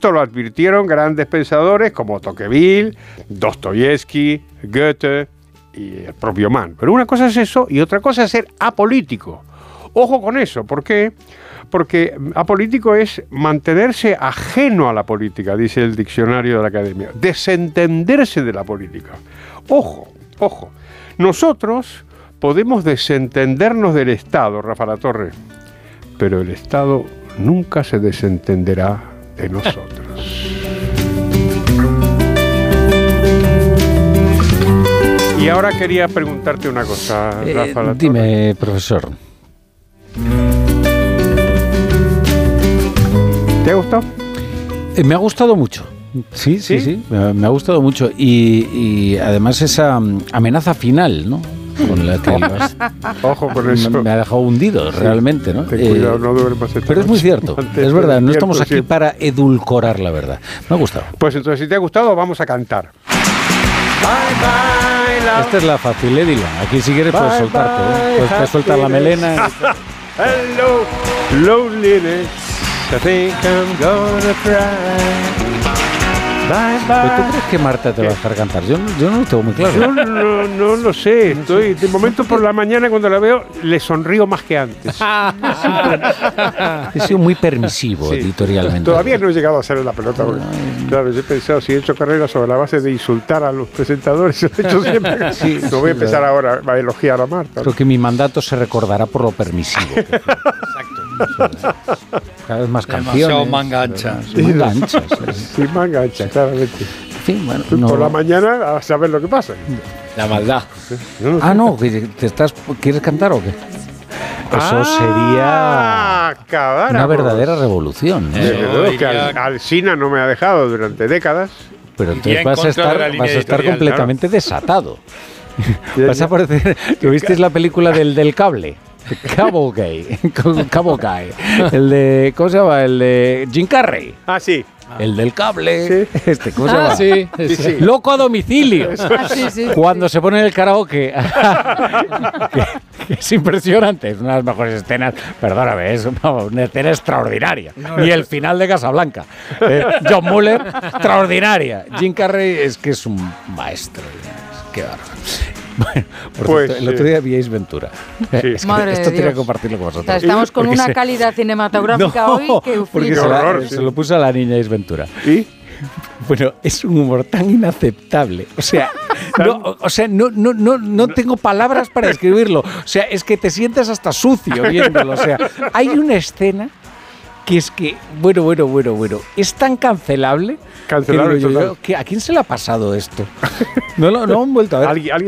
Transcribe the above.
esto lo advirtieron grandes pensadores como Tocqueville, Dostoyevsky, Goethe y el propio Mann. Pero una cosa es eso y otra cosa es ser apolítico. Ojo con eso, ¿por qué? Porque apolítico es mantenerse ajeno a la política, dice el diccionario de la Academia. Desentenderse de la política. Ojo, ojo. Nosotros podemos desentendernos del Estado, Rafa Latorre, pero el Estado nunca se desentenderá de nosotros. Y ahora quería preguntarte una cosa, Rafa Latorre. Dime, profesor. ¿Te ha gustado? Me ha gustado mucho. Sí. Me ha gustado mucho. Y además esa amenaza final, ¿no? Con la que ojo con eso. Me ha dejado hundido, realmente, ¿no? Ten cuidado, no duermas esta pero es muy noche. cierto, Antes es verdad, no estamos aquí siempre. para edulcorar la verdad. Me ha gustado. Pues entonces, si te ha gustado, vamos a cantar. Bye, bye, love. Esta es la fácil, Dylan. Aquí si quieres puedes Bye, soltarte, bye, Pues te sueltas la melena. Hello, loneliness. I think I'm gonna cry. Bye, bye. ¿Pero tú crees que Marta te va a dejar cantar? Yo no lo tengo muy claro. Yo no lo sé. Estoy, de momento por la mañana cuando la veo le sonrío más que antes. He sido muy permisivo editorialmente. Todavía no he llegado a hacer la pelota. Porque, claro, yo he pensado, si he hecho carrera sobre la base de insultar a los presentadores, lo he hecho siempre. Sí, no voy a empezar ahora a elogiar a Marta. Creo que mi mandato se recordará por lo permisivo. Exacto. Cada vez más Demasiado canciones. manga ancha. Manga ancha, sí. Sí, manga ancha, claramente. En fin, bueno, Por la mañana a saber lo que pasa. La maldad. Yo no sé. Ah, no, ¿quieres cantar o qué? Eso sería acabar una verdadera revolución, ¿no? Desde luego que iría- Alsina no me ha dejado durante décadas. Pero Iría entonces en vas a contra de la estar, línea vas a estar editorial, completamente desatado. Vas a parecer... ¿Visteis la película del cable? Cabo Guy. El de... ¿Cómo se llama? El de Jim Carrey. Ah, sí. El del cable. Sí. ¿Cómo se llama? Sí. Loco a domicilio. Sí. Cuando se pone en el karaoke. que es impresionante. Es una de las mejores escenas. Perdóname, es una escena extraordinaria. Y el final de Casablanca. John Muller, extraordinaria. Jim Carrey es que es un maestro. Qué bárbaro. Bueno, por Pues, cierto, el otro día vi Ace Ventura. Es que Madre esto de tenía que Dios. compartirlo con O sea, vosotros. estamos con Porque una calidad cinematográfica hoy que porque Qué se, horror, se lo puso a la niña Ace Ventura. ¿Y? Bueno, es un humor tan inaceptable. O sea, no tengo palabras para describirlo. O sea, es que te sientes hasta sucio viéndolo. O sea, hay una escena que es que, bueno, es tan cancelable. Cancelable que digo yo, total. ¿a quién se le ha pasado esto? No han vuelto a ver. Alguien